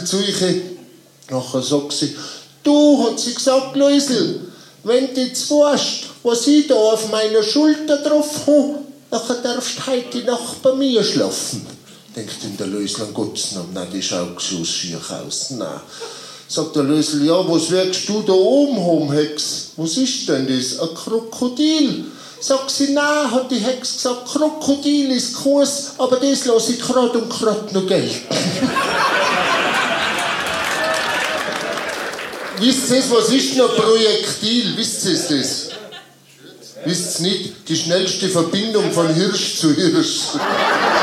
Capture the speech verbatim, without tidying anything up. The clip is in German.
zu ihr. Nachher sagt sie, du, hat sie gesagt, Läusel, wenn du jetzt weißt, was ich da auf meiner Schulter drauf habe, dann darfst du heute Nacht bei mir schlafen. Denkt ihm der Läusel, an Gottes Namen, nein, die schaut so schier aus, nein. Sagt der Läusel, ja, was wirkst du da oben haben, Hex? Was ist denn das? Ein Krokodil? Sagt sie, nein, hat die Hex gesagt, Krokodil ist Kurs, aber das lasse ich gerade und gerade noch gelten. Wisst ihr, was ist denn ein Projektil? Wisst ihr das? Wisst ihr nicht? Die schnellste Verbindung von Hirsch zu Hirsch.